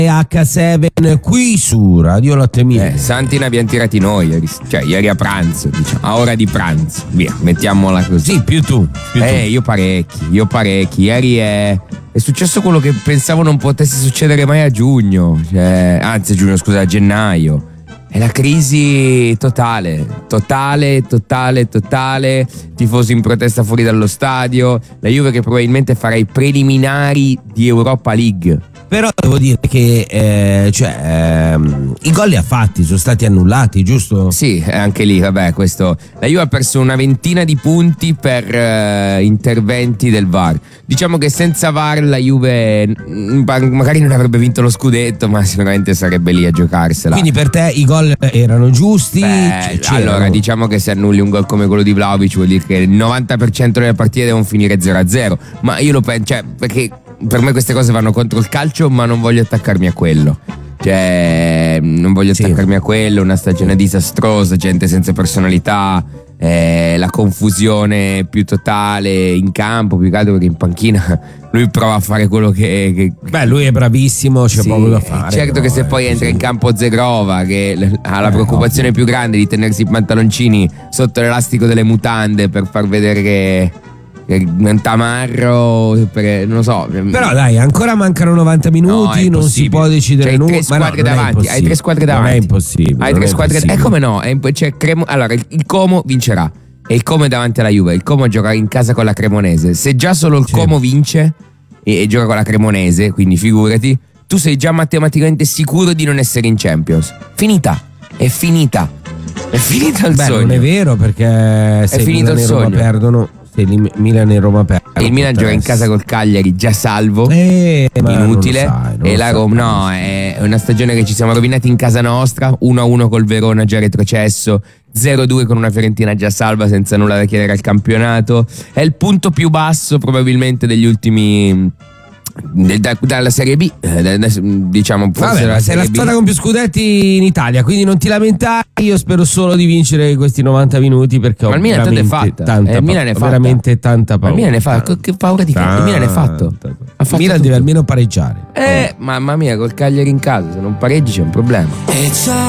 H7 qui su Radio Latte Mille. Santi ne abbiamo tirati noi ieri a pranzo, diciamo, a ora di pranzo, via, mettiamola così. Sì, più tu. Io parecchi. Ieri è successo quello che pensavo non potesse succedere mai a giugno, a gennaio. È la crisi totale. Tifosi in protesta fuori dallo stadio. La Juve che probabilmente farà i preliminari di Europa League. Però devo dire che i gol li ha fatti, sono stati annullati, giusto? Sì, anche lì, vabbè, questo. La Juve ha perso una ventina di punti per interventi del VAR. Diciamo che senza VAR la Juve magari non avrebbe vinto lo scudetto, ma sicuramente sarebbe lì a giocarsela. Quindi per te i gol erano giusti? Allora, diciamo che se annulli un gol come quello di Vlahovic vuol dire che il 90% delle partite devono finire 0-0. Ma io lo penso, perché per me queste cose vanno contro il calcio, ma non voglio attaccarmi a quello. Attaccarmi a quello, una stagione disastrosa, gente senza personalità, la confusione più totale in campo, più che altro perché in panchina lui prova a fare quello che lui è bravissimo, c'è poco da fare. Certo, che se poi entra in campo Zegrova, che ha la preoccupazione più grande di tenersi i pantaloncini sotto l'elastico delle mutande per far vedere che un tamarro, non lo so. Però dai, ancora mancano 90 minuti, non si può decidere nulla. Hai tre squadre davanti. Non è impossibile. Hai tre squadre davanti. Come no? Allora, il Como vincerà. E il Como è davanti alla Juve. Il Como gioca in casa con la Cremonese. Se già solo il Como vince e gioca con la Cremonese, quindi figurati, tu sei già matematicamente sicuro di non essere in Champions. È finita il sogno. Non è vero, perché se finito Milan il e Roma sogno. perdono, se Milan e Roma perdono, il Milan gioca in casa col Cagliari già salvo, inutile, e la Roma è una stagione che ci siamo rovinati in casa nostra, 1-1 col Verona già retrocesso, 0-2 con una Fiorentina già salva senza nulla da chiedere al campionato. È il punto più basso probabilmente degli ultimi dalla Serie B, diciamo. Vabbè, sei la squadra con più scudetti in Italia, quindi non ti lamentare. Io spero solo di vincere questi 90 minuti, perché ho veramente tanta paura. Il Milan è fatto. Che paura di che? Il Milan è fatto. Il Milan deve almeno pareggiare. Mamma mia, col Cagliari in casa, se non pareggi c'è un problema.